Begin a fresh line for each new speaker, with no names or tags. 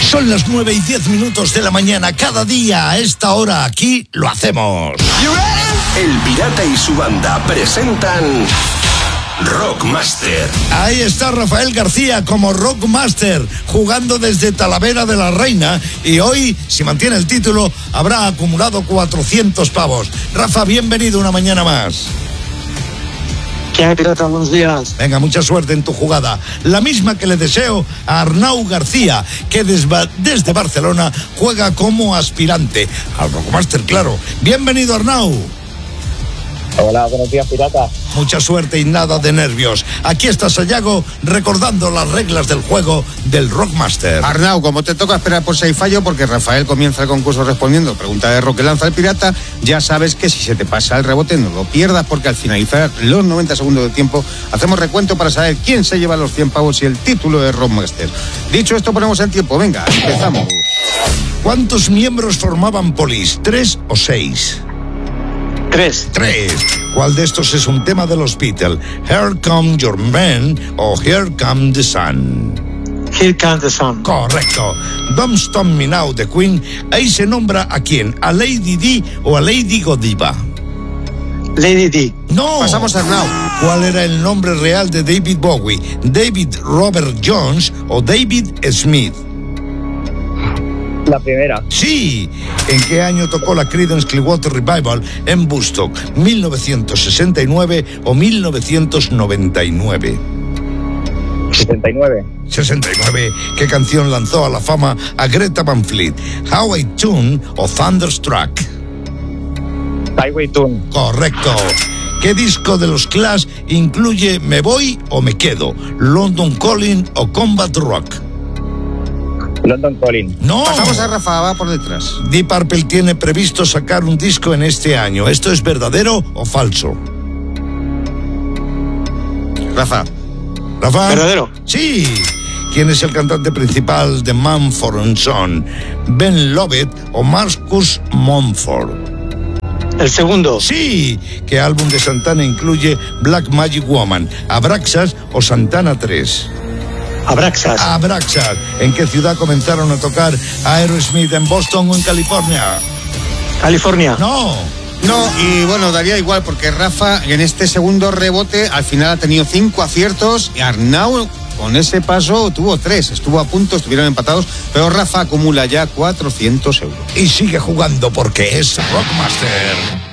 Son las 9:10 de la mañana. Cada día a esta hora aquí lo hacemos.
El Pirata y su banda presentan Rockmaster.
Ahí está Rafael García como Rockmaster, jugando desde Talavera de la Reina, y hoy, si mantiene el título, habrá acumulado 400 pavos. Rafa, bienvenido una mañana más.
¿Qué hay, Pirata? Buenos días.
Venga, mucha suerte en tu jugada. La misma que le deseo a Arnau García, que desde Barcelona juega como aspirante al Rockmaster, claro. Bienvenido, Arnau.
Hola, buenos días, Pirata.
Mucha suerte y nada de nervios. Aquí está Sayago recordando las reglas del juego del Rockmaster.
Arnau, como te toca esperar por si hay fallo, porque Rafael comienza el concurso respondiendo pregunta de rock que lanza el Pirata, ya sabes que si se te pasa el rebote no lo pierdas, porque al finalizar los 90 segundos de tiempo hacemos recuento para saber quién se lleva los 100 pavos y el título de Rockmaster. Dicho esto, ponemos el tiempo. Venga, empezamos.
¿Cuántos miembros formaban Police? ¿3 o 6?
3.
¿Cuál de estos es un tema de los Beatles? Here Come Your Man o Here Come the Sun.
Here Comes the Sun.
Correcto. Don't Stop Me Now de Queen. Ahí se nombra a quién, a Lady Di o a Lady Godiva.
Lady Di.
No.
Pasamos a Arnau.
¿Cuál era el nombre real de David Bowie? David Robert Jones o David Smith.
La primera.
Sí. ¿En qué año tocó la Creedence Clearwater Revival en Woodstock? ¿1969 o 1999?
69.
69. ¿Qué canción lanzó a la fama a Greta Van Fleet? Highway Tune o Thunderstruck.
Highway Tune.
Correcto. ¿Qué disco de los Clash incluye Me Voy o Me Quedo? London Calling o Combat Rock.
London Calling.
No.
Pasamos a Rafa, va por detrás.
Deep Purple tiene previsto sacar un disco en este año. ¿Esto es verdadero o falso?
Rafa.
¿Verdadero?
Sí. ¿Quién es el cantante principal de Mumford & Son? ¿Ben Lovett o Marcus Mumford?
El segundo.
Sí. ¿Qué álbum de Santana incluye Black Magic Woman? ¿Abraxas o Santana 3?
Abraxas.
Abraxas. ¿En qué ciudad comenzaron a tocar Aerosmith? ¿En Boston o en California?
California.
No.
No, y bueno, daría igual, porque Rafa en este segundo rebote al final ha tenido 5 aciertos y Arnau con ese paso tuvo 3, estuvo a punto, estuvieron empatados, pero Rafa acumula ya 400 euros.
Y sigue jugando porque es Rockmaster.